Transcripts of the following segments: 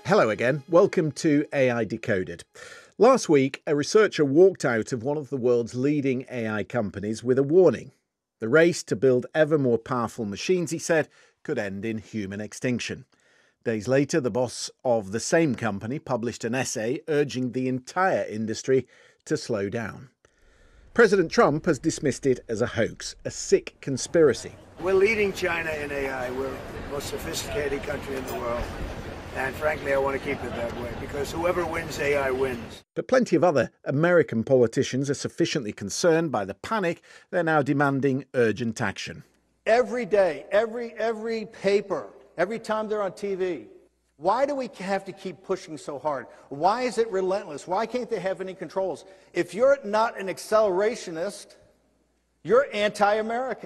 Hello again. Welcome to AI Decoded. Last week, a researcher walked out of one of the world's leading AI companies with a warning. The race to build ever more powerful machines, he said, could end in human extinction. Days later, the boss of the same company published an essay urging the entire industry to slow down. President Trump has dismissed it as a hoax, a sick conspiracy. We're leading China in AI. We're the most sophisticated country in the world. And frankly, I want to keep it that way because whoever wins AI wins. But plenty of other American politicians are sufficiently concerned by the panic, they're now demanding urgent action. Every day, every paper, every time they're on TV, why do we have to keep pushing so hard? Why is it relentless? Why can't they have any controls? If you're not an accelerationist, you're anti-American.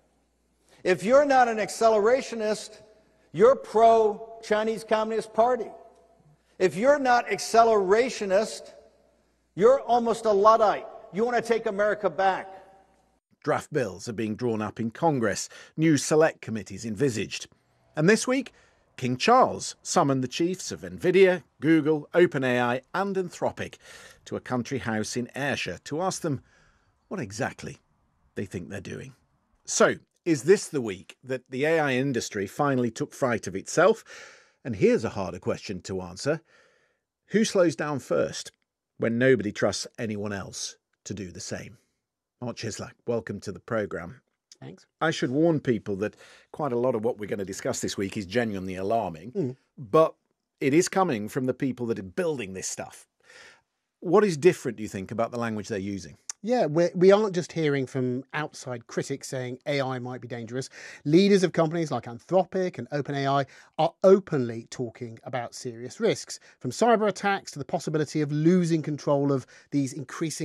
If you're not an accelerationist, you're pro-Chinese Communist Party. If you're not accelerationist, you're almost a Luddite. You want to take America back. Draft bills are being drawn up in Congress, new select committees envisaged. And this week, King Charles summoned the chiefs of Nvidia, Google, OpenAI and Anthropic to a country house in Ayrshire to ask them what exactly they think they're doing. So, is this the week that the AI industry finally took fright of itself? And here's a harder question to answer. Who slows down first when nobody trusts anyone else to do the same? Mark Chislak, welcome to the programme. Thanks. I should warn people that quite a lot of what we're going to discuss this week is genuinely alarming, but it is coming from the people that are building this stuff. What is different, do you think, about the language they're using? Yeah, we aren't just hearing from outside critics saying AI might be dangerous. Leaders of companies like Anthropic and OpenAI are openly talking about serious risks, from cyber attacks to the possibility of losing control of these increasing